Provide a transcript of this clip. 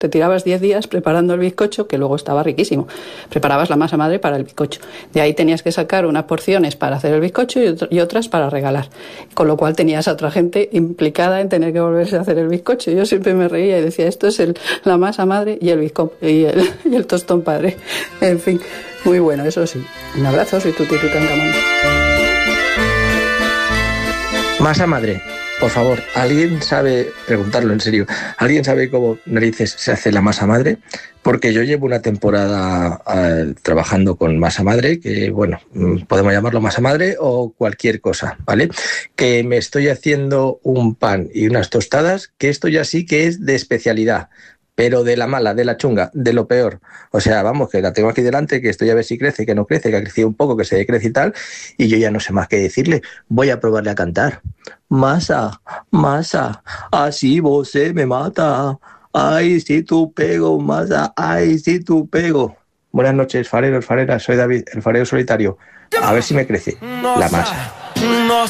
Te tirabas 10 días preparando el bizcocho, que luego estaba riquísimo. Preparabas la masa madre para el bizcocho. De ahí tenías que sacar unas porciones para hacer el bizcocho y otras para regalar. Con lo cual tenías a otra gente implicada en tener que volverse a hacer el bizcocho. Yo siempre me reía y decía, esto es la masa madre y el tostón padre. En fin, muy bueno, eso sí. Un abrazo, soy Tuti Tutankamón. Masa madre. Por favor, ¿alguien sabe, preguntarlo en serio, ¿alguien sabe cómo narices se hace la masa madre? Porque yo llevo una temporada trabajando con masa madre, que bueno, podemos llamarlo masa madre o cualquier cosa, ¿vale? Que me estoy haciendo un pan y unas tostadas, que esto ya sí que es de especialidad. Pero de la mala, de la chunga, de lo peor. O sea, vamos, que la tengo aquí delante, que estoy a ver si crece, que no crece, que ha crecido un poco, que se decrece y tal, y yo ya no sé más qué decirle. Voy a probarle a cantar. Masa, masa, así vos me mata. Ay, si tú pego, masa, ay, si tú pego. Buenas noches, fareros, fareras, soy David, el farero solitario. A ver si me crece la masa.